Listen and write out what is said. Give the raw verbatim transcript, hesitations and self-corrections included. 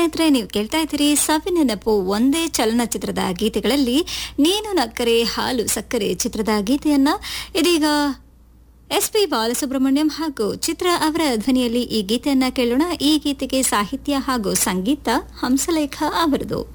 ಸ್ನೇಹಿತರೆ, ನೀವು ಕೇಳ್ತಾ ಇದ್ದೀರಿ ಸವಿ ನೆನಪು ಒಂದೇ ಚಲನಚಿತ್ರದ ಗೀತೆಗಳಲ್ಲಿ ನೀನು ನಕ್ಕರೆ ಹಾಲು ಸಕ್ಕರೆ ಚಿತ್ರದ ಗೀತೆಯನ್ನ ಇದೀಗ ಎಸ್ ಪಿ ಬಾಲಸುಬ್ರಹ್ಮಣ್ಯಂ ಹಾಗೂ ಚಿತ್ರ ಅವರ ಧ್ವನಿಯಲ್ಲಿ ಈ ಗೀತೆಯನ್ನ ಕೇಳೋಣ. ಈ ಗೀತೆಗೆ ಸಾಹಿತ್ಯ ಹಾಗೂ ಸಂಗೀತ ಹಂಸಲೇಖ ಅವರದು.